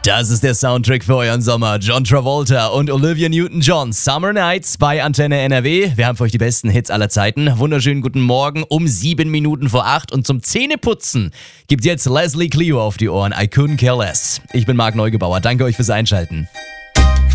Das ist der Soundtrack für euren Sommer. John Travolta und Olivia Newton-John. Summer Nights bei Antenne NRW. Wir haben für euch die besten Hits aller Zeiten. Wunderschönen guten Morgen um 7 Minuten vor 8. Und zum Zähneputzen gibt jetzt Leslie Clio auf die Ohren. I couldn't care less. Ich bin Marc Neugebauer. Danke euch fürs Einschalten.